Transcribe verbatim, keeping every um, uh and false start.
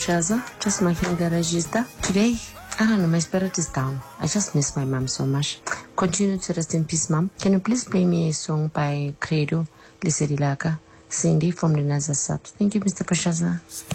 Prashaza, just marking the register. Today, I don't know, my spirit is down. I just miss my mom so much. Continue to rest in peace, mom. Can you please play me a song by Credo, Lisedi Laka, Cindy from the Nazasat? Thank you, Mister Prashaza.